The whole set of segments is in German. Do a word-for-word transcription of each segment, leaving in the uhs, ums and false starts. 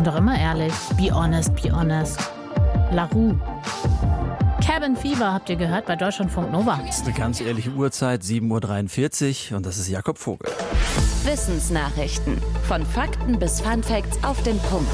sind doch immer ehrlich. Be honest, be honest. La Rue. Cabin Fever habt ihr gehört bei Deutschlandfunk Nova. Das ist eine ganz ehrliche Uhrzeit, sieben Uhr dreiundvierzig, und das ist Jakob Vogel. Wissensnachrichten. Von Fakten bis Funfacts auf den Punkt.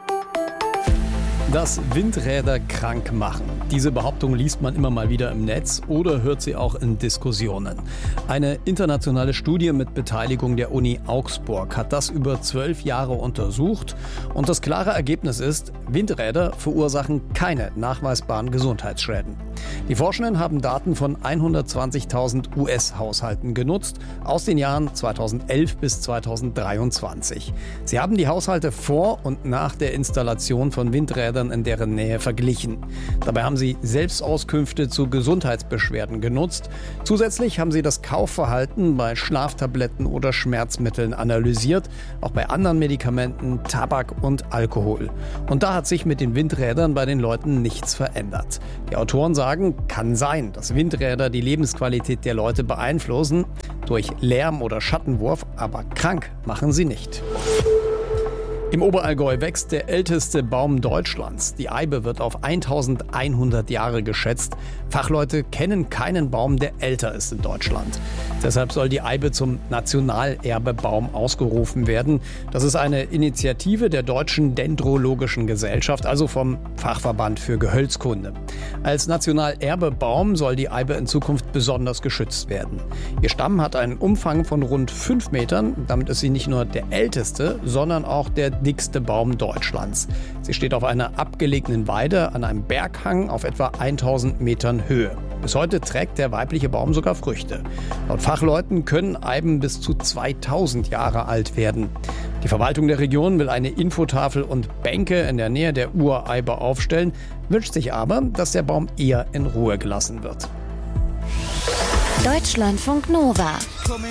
Dass Windräder krank machen. Diese Behauptung liest man immer mal wieder im Netz oder hört sie auch in Diskussionen. Eine internationale Studie mit Beteiligung der Uni Augsburg hat das über zwölf Jahre untersucht. Und das klare Ergebnis ist, Windräder verursachen keine nachweisbaren Gesundheitsschäden. Die Forschenden haben Daten von hundertzwanzigtausend U S-Haushalten genutzt, aus den Jahren zweitausendelf bis zweitausenddreiundzwanzig. Sie haben die Haushalte vor und nach der Installation von Windrädern in deren Nähe verglichen. Dabei haben sie Selbstauskünfte zu Gesundheitsbeschwerden genutzt. Zusätzlich haben sie das Kaufverhalten bei Schlaftabletten oder Schmerzmitteln analysiert, auch bei anderen Medikamenten, Tabak und Alkohol. Und da hat sich mit den Windrädern bei den Leuten nichts verändert. Die Autoren sagen, kann sein, dass Windräder die Lebensqualität der Leute beeinflussen, durch Lärm oder Schattenwurf, aber krank machen sie nicht. Im Oberallgäu wächst der älteste Baum Deutschlands. Die Eibe wird auf eintausendeinhundert Jahre geschätzt. Fachleute kennen keinen Baum, der älter ist in Deutschland. Deshalb soll die Eibe zum Nationalerbebaum ausgerufen werden. Das ist eine Initiative der Deutschen Dendrologischen Gesellschaft, also vom Fachverband für Gehölzkunde. Als Nationalerbebaum soll die Eibe in Zukunft besonders geschützt werden. Ihr Stamm hat einen Umfang von rund fünf Metern. Damit ist sie nicht nur der älteste, sondern auch der dickste Baum Deutschlands. Sie steht auf einer abgelegenen Weide an einem Berghang auf etwa tausend Metern Höhe. Bis heute trägt der weibliche Baum sogar Früchte. Laut Fachleuten können Eiben bis zu zweitausend Jahre alt werden. Die Verwaltung der Region will eine Infotafel und Bänke in der Nähe der Ureibe aufstellen, wünscht sich aber, dass der Baum eher in Ruhe gelassen wird. Deutschlandfunk Nova.